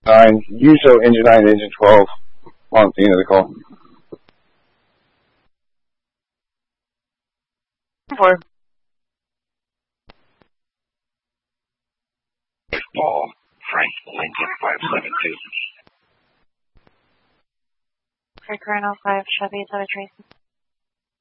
9, USO engine 9, engine 12, on the end of the call. 4. Ball, Frank Lincoln 572. For Colonel 5, Chevy, is that a Tracy?